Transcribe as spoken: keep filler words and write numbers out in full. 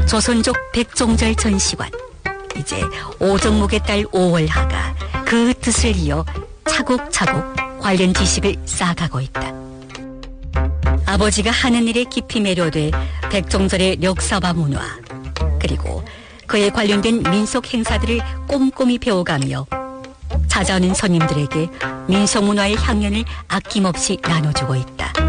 조선족 백종절 전시관. 이제 오정목의 딸 오월하가 그 뜻을 이어 차곡차곡 관련 지식을 쌓아가고 있다. 아버지가 하는 일에 깊이 매료돼 백종절의 역사와 문화, 그리고 그에 관련된 민속 행사들을 꼼꼼히 배워가며 찾아오는 손님들에게 민속 문화의 향연을 아낌없이 나눠주고 있다.